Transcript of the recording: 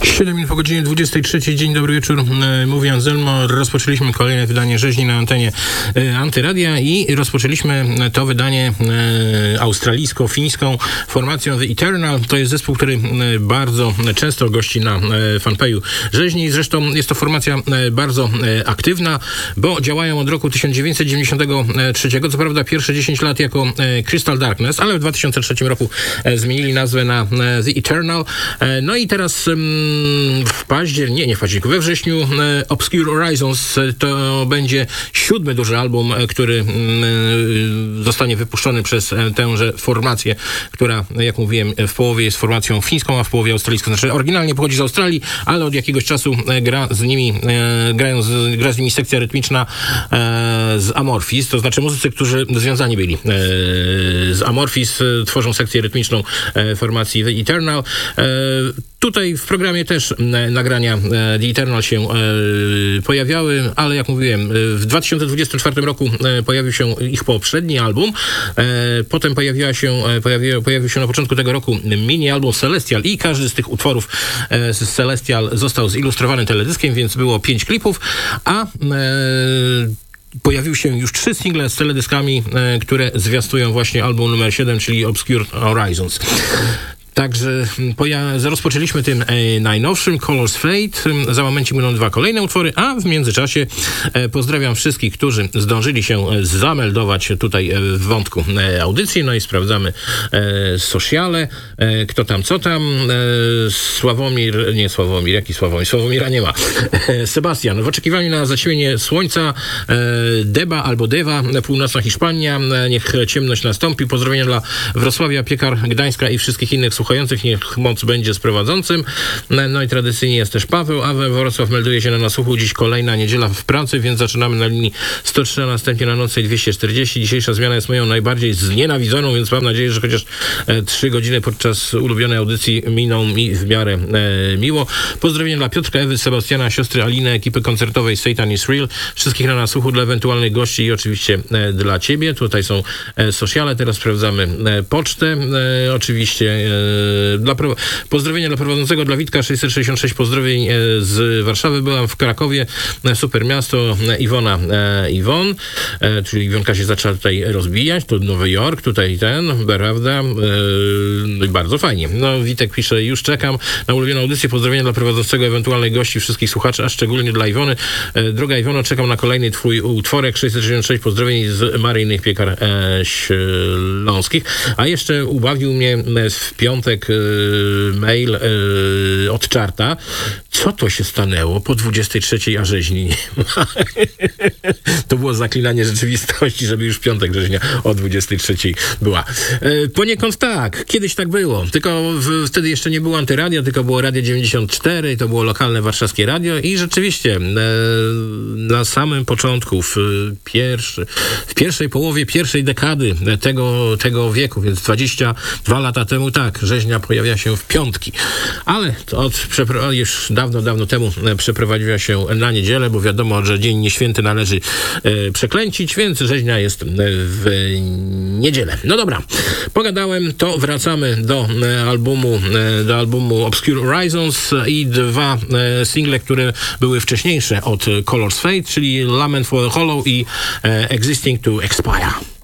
7 minut po godzinie 23. Dzień dobry wieczór. Mówi Anselmo. Rozpoczęliśmy kolejne wydanie rzeźni na antenie Antyradia i rozpoczęliśmy to wydanie australijsko-fińską formacją The Eternal. To jest zespół, który bardzo często gości na fanpage'u rzeźni. Zresztą jest to formacja bardzo aktywna, bo działają od roku 1993. Co prawda pierwsze 10 lat jako Crystal Darkness, ale w 2003 roku zmienili nazwę na The Eternal. No i teraz we wrześniu Obscure Horizons to będzie 7. duży album, który zostanie wypuszczony przez tęże formację, która, jak mówiłem, w połowie jest formacją fińską, a w połowie australijską. Znaczy oryginalnie pochodzi z Australii, ale od jakiegoś czasu gra z nimi sekcja rytmiczna z Amorphis, to znaczy muzycy, którzy związani byli z Amorphis, tworzą sekcję rytmiczną formacji The Eternal. Tutaj w programie też nagrania The Eternal się pojawiały, ale jak mówiłem, w 2024 roku pojawił się ich poprzedni album. Potem pojawił się na początku tego roku mini-album Celestial i każdy z tych utworów z Celestial został zilustrowany teledyskiem, więc było 5 klipów, a pojawiły się już 3 single z teledyskami, które zwiastują właśnie album numer 7, czyli Obscure Horizons. Także rozpoczęliśmy tym najnowszym Colors Fade. Za momencik będą 2 kolejne utwory, a w międzyczasie pozdrawiam wszystkich, którzy zdążyli się zameldować tutaj w wątku audycji. No i sprawdzamy sociale. Kto tam, co tam. Sławomira nie ma. Sebastian, w oczekiwaniu na zaćmienie słońca, Deba albo Dewa, północna Hiszpania. Niech ciemność nastąpi. Pozdrowienia dla Wrocławia, Piekar, Gdańska i wszystkich innych słuchających, niech moc będzie z prowadzącym. No i tradycyjnie jest też Paweł, a we Wrocław melduje się na nasłuchu. Dziś kolejna niedziela w pracy, więc zaczynamy na linii 103, a następnie na nocnej 240. Dzisiejsza zmiana jest moją najbardziej znienawidzoną, więc mam nadzieję, że chociaż 3 godziny podczas ulubionej audycji miną mi w miarę miło. Pozdrowienia dla Piotrka, Ewy, Sebastiana, siostry Aliny, ekipy koncertowej Satan is Real, wszystkich na nasłuchu, dla ewentualnych gości i oczywiście dla ciebie. Tutaj są sociale, teraz sprawdzamy pocztę. Oczywiście pozdrowienia dla prowadzącego, dla Witka 666, pozdrowień z Warszawy. Byłam w Krakowie, super miasto. Iwon, czyli Iwonka się zaczęła tutaj rozbijać, to Nowy Jork, tutaj prawda, no i bardzo fajnie. No Witek pisze, już czekam na ulubioną audycję, pozdrowienia dla prowadzącego, ewentualnych gości, wszystkich słuchaczy, a szczególnie dla Iwony. Droga Iwono, czekam na kolejny twój utworek. 666, pozdrowień z Maryjnych Piekar Śląskich. A jeszcze ubawił mnie w piątek mail od Czarta. Co to się stanęło po 23, a rzeźni nie ma? To było zaklinanie rzeczywistości, żeby już w piątek rzeźnia o 23 była. Poniekąd tak, kiedyś tak było. Tylko wtedy jeszcze nie było Antyradia, tylko było Radio 94, to było lokalne warszawskie radio i rzeczywiście na samym początku, w pierwszej połowie pierwszej dekady tego wieku, więc 22 lata temu, tak, rzeźnia pojawia się w piątki. Ale to już dawno temu przeprowadziła się na niedzielę, bo wiadomo, że dzień nieświęty należy przeklęcić, więc rzeźnia jest w niedzielę. No dobra, pogadałem, to wracamy do albumu Obscure Horizons i 2 single, które były wcześniejsze od Colors Fade, czyli Lament for the Hollow i Existing to Expire.